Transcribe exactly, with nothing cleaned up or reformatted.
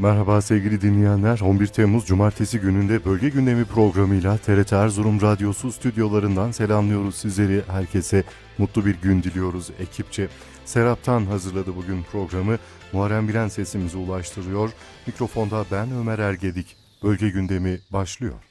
Merhaba sevgili dinleyenler. on bir Temmuz Cumartesi gününde Bölge Gündemi programıyla T R T Erzurum Radyosu stüdyolarından selamlıyoruz sizleri. Herkese mutlu bir gün diliyoruz ekipçe. Serap'tan hazırladı bugün programı. Muharrem Bilen sesimizi ulaştırıyor. Mikrofonda ben Ömer Ergedik. Bölge Gündemi başlıyor.